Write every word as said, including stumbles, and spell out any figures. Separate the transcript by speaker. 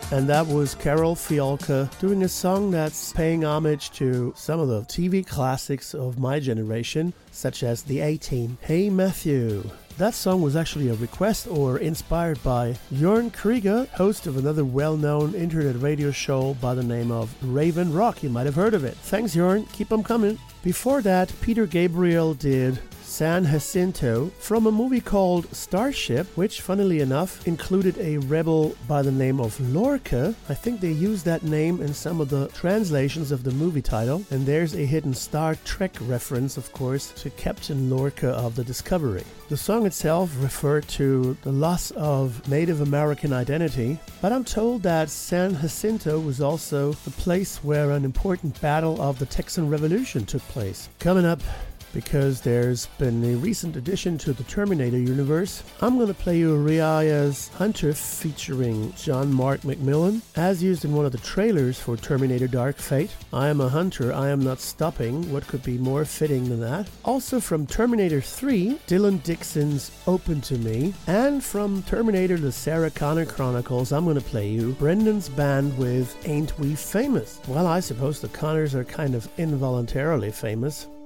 Speaker 1: And that was Carol Fiolka doing a song that's paying homage to some of the T V classics of my generation, such as The A-Team. Hey Matthew. That song was actually a request or inspired by Jörn Krieger, host of another well-known internet radio show by the name of Raven Rock. You might have heard of it. Thanks, Jörn. Keep them coming. Before that, Peter Gabriel did San Jacinto from a movie called Starship, which, funnily enough, included a rebel by the name of Lorca. I think they used that name in some of the translations of the movie title. And there's a hidden Star Trek reference, of course, to Captain Lorca of the Discovery. The song itself referred to the loss of Native American identity, but I'm told that San Jacinto was also the place where an important battle of the Texan Revolution took place. Coming up, because there's been a recent addition to the Terminator universe, I'm going to play you Rihanna's Hunter featuring John Mark McMillan, as used in one of the trailers for Terminator Dark Fate. I am a hunter, I am not stopping. What could be more fitting than that? Also from Terminator three, Dylan Dixon's Open to Me. And from Terminator The Sarah Connor Chronicles, I'm going to play you Brendan's band with Ain't We Famous? Well, I suppose the Connors are kind of involuntarily famous.